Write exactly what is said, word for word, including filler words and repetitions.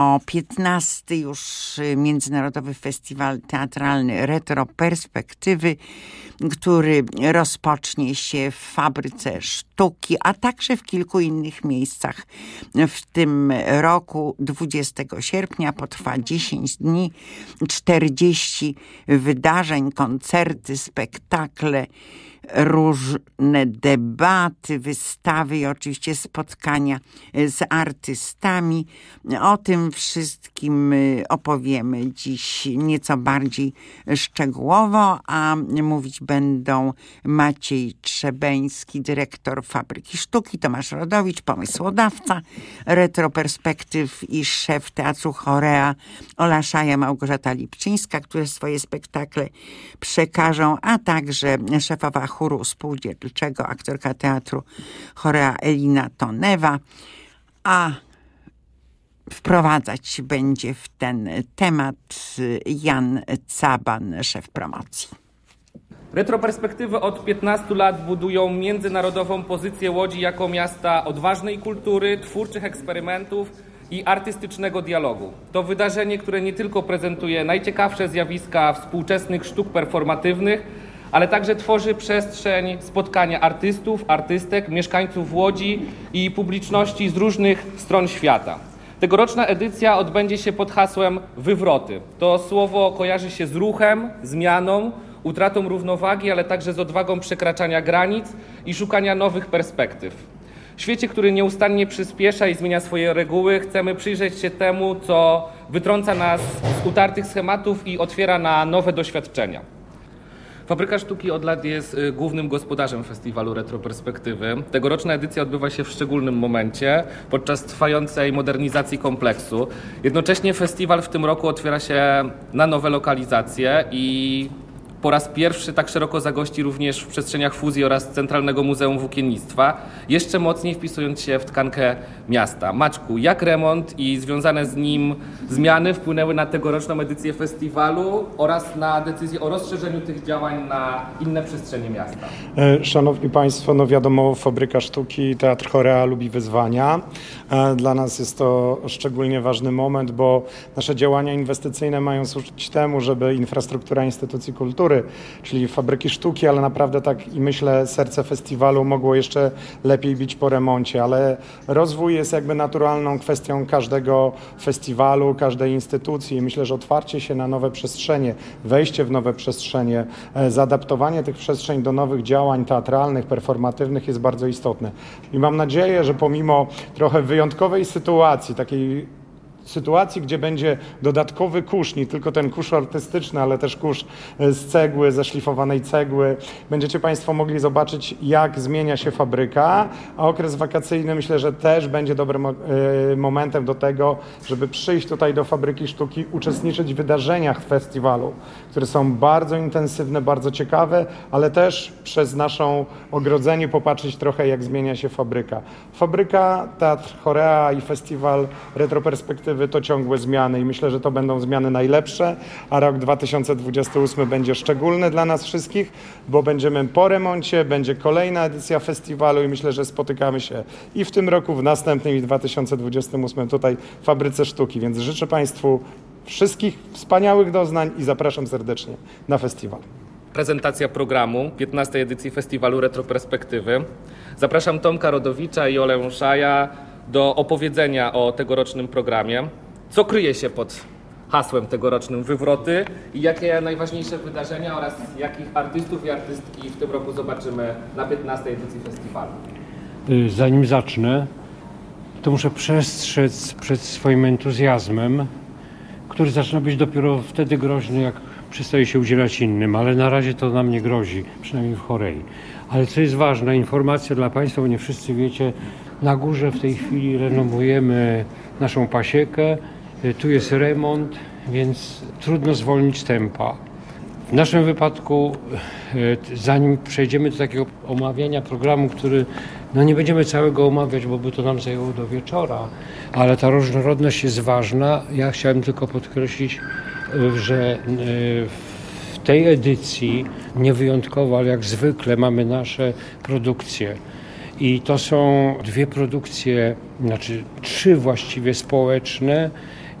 O piętnasty już Międzynarodowy Festiwal Teatralny Retro Perspektywy, który rozpocznie się w Fabryce Sztuki, a także w kilku innych miejscach. W tym roku dwudziestego sierpnia potrwa dziesięć dni, czterdzieści wydarzeń, koncerty, spektakle, różne debaty, wystawy i oczywiście spotkania z artystami. O tym wszystkim opowiemy dziś nieco bardziej szczegółowo, a mówić będą Maciej Trzebeński, dyrektor Fabryki Sztuki, Tomasz Rodowicz, pomysłodawca Retroperspektyw i szef Teatru Chorea Ola Szaja, Małgorzata Lipczyńska, które swoje spektakle przekażą, a także szefowa chóru spółdzielczego, aktorka Teatru Chorea Elina Tonewa, a wprowadzać będzie w ten temat Jan Caban, szef promocji. Retroperspektywy od piętnastu lat budują międzynarodową pozycję Łodzi jako miasta odważnej kultury, twórczych eksperymentów i artystycznego dialogu. To wydarzenie, które nie tylko prezentuje najciekawsze zjawiska współczesnych sztuk performatywnych, ale także tworzy przestrzeń spotkania artystów, artystek, mieszkańców Łodzi i publiczności z różnych stron świata. Tegoroczna edycja odbędzie się pod hasłem Wywroty. To słowo kojarzy się z ruchem, zmianą, utratą równowagi, ale także z odwagą przekraczania granic i szukania nowych perspektyw. W świecie, który nieustannie przyspiesza i zmienia swoje reguły, chcemy przyjrzeć się temu, co wytrąca nas z utartych schematów i otwiera na nowe doświadczenia. Fabryka Sztuki od lat jest głównym gospodarzem festiwalu Retroperspektywy. Tegoroczna edycja odbywa się w szczególnym momencie, podczas trwającej modernizacji kompleksu. Jednocześnie festiwal w tym roku otwiera się na nowe lokalizacje i po raz pierwszy tak szeroko zagości również w przestrzeniach fuzji oraz Centralnego Muzeum Włókiennictwa, jeszcze mocniej wpisując się w tkankę miasta. Maćku, jak remont i związane z nim zmiany wpłynęły na tegoroczną edycję festiwalu oraz na decyzję o rozszerzeniu tych działań na inne przestrzenie miasta? Szanowni Państwo, no wiadomo, Fabryka Sztuki, Teatr Chorea lubi wyzwania. Dla nas jest to szczególnie ważny moment, bo nasze działania inwestycyjne mają służyć temu, żeby infrastruktura instytucji kultury, czyli Fabryki Sztuki, ale naprawdę tak i myślę serce festiwalu mogło jeszcze lepiej bić po remoncie, ale rozwój jest jakby naturalną kwestią każdego festiwalu, każdej instytucji. Myślę, że otwarcie się na nowe przestrzenie, wejście w nowe przestrzenie, zaadaptowanie tych przestrzeni do nowych działań teatralnych, performatywnych jest bardzo istotne. I mam nadzieję, że pomimo trochę wyjątkowej sytuacji, takiej sytuacji, gdzie będzie dodatkowy kurz, nie tylko ten kurz artystyczny, ale też kurz z cegły, ze szlifowanej cegły. Będziecie Państwo mogli zobaczyć, jak zmienia się fabryka, a okres wakacyjny myślę, że też będzie dobrym momentem do tego, żeby przyjść tutaj do Fabryki Sztuki, uczestniczyć w wydarzeniach festiwalu, które są bardzo intensywne, bardzo ciekawe, ale też przez naszą ogrodzenie popatrzeć trochę, jak zmienia się fabryka. Fabryka, Teatr Chorea i Festiwal Retroperspektywy to ciągłe zmiany i myślę, że to będą zmiany najlepsze, a rok dwa tysiące dwudziesty ósmy będzie szczególny dla nas wszystkich, bo będziemy po remoncie, będzie kolejna edycja festiwalu i myślę, że spotykamy się i w tym roku, w następnym i w dwa tysiące dwudziestym ósmym tutaj w Fabryce Sztuki, więc życzę Państwu wszystkich wspaniałych doznań i zapraszam serdecznie na festiwal. Prezentacja programu piętnastej edycji festiwalu Retroperspektywy. Zapraszam Tomka Rodowicza i Olę Szaja do opowiedzenia o tegorocznym programie. Co kryje się pod hasłem tegorocznym Wywroty i jakie najważniejsze wydarzenia oraz jakich artystów i artystki w tym roku zobaczymy na piętnastej edycji festiwalu? Zanim zacznę, to muszę przestrzec przed swoim entuzjazmem, który zaczyna być dopiero wtedy groźny, jak przestaje się udzielać innym, ale na razie to nam nie grozi, przynajmniej w Chorei. Ale co jest ważne, informacja dla Państwa, bo nie wszyscy wiecie, na górze w tej chwili renowujemy naszą pasiekę, tu jest remont, więc trudno zwolnić tempa. W naszym wypadku, zanim przejdziemy do takiego omawiania programu, który no nie będziemy całego omawiać, bo by to nam zajęło do wieczora, ale ta różnorodność jest ważna. Ja chciałem tylko podkreślić, że w tej edycji niewyjątkowo, ale jak zwykle mamy nasze produkcje. I to są dwie produkcje, znaczy trzy właściwie społeczne